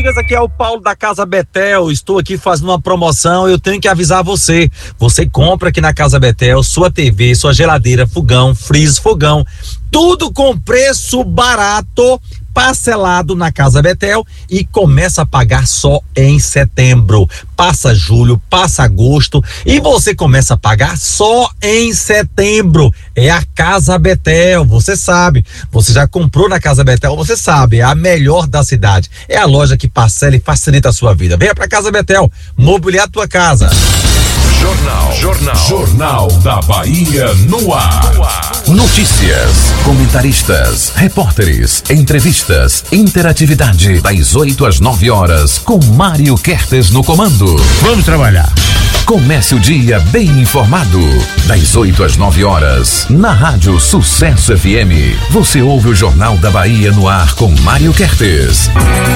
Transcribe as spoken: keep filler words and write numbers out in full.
amigas, aqui é o Paulo da Casa Betel. Estou aqui fazendo uma promoção. Eu tenho que avisar você. Você compra aqui na Casa Betel sua T V, sua geladeira, fogão, freezer, fogão, tudo com preço barato, parcelado na Casa Betel e começa a pagar só em setembro. Passa julho, passa agosto e você começa a pagar só em setembro. É a Casa Betel, você sabe. Você já comprou na Casa Betel, você sabe, é a melhor da cidade. É a loja que parcela e facilita a sua vida. Venha pra Casa Betel, mobiliar a tua casa. Jornal, Jornal, Jornal da Bahia no ar. no ar. Notícias, comentaristas, repórteres, entrevistas, interatividade das oito às nove horas com Mário Kertes no comando. Vamos trabalhar. Comece o dia bem informado. Das oito às nove horas, na Rádio Sucesso F M. Você ouve o Jornal da Bahia no ar com Mário Kertes.